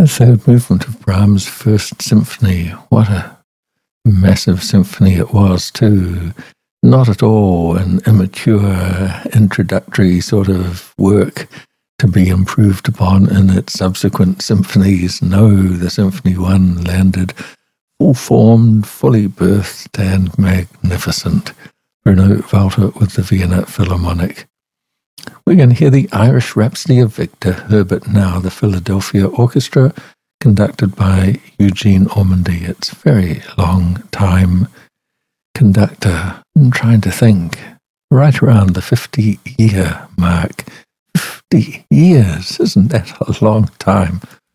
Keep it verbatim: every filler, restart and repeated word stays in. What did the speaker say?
The third movement of Brahms' First Symphony. What a massive symphony it was, too. Not at all an immature, introductory sort of work to be improved upon in its subsequent symphonies. No, the Symphony One landed full-formed, fully birthed, and magnificent. Bruno Walter with the Vienna Philharmonic. We're going to hear the Irish Rhapsody of Victor Herbert now, the Philadelphia Orchestra, conducted by Eugene Ormandy. It's a very long time conductor. I'm trying to think. Right around the fifty-year mark. fifty years, isn't that a long time?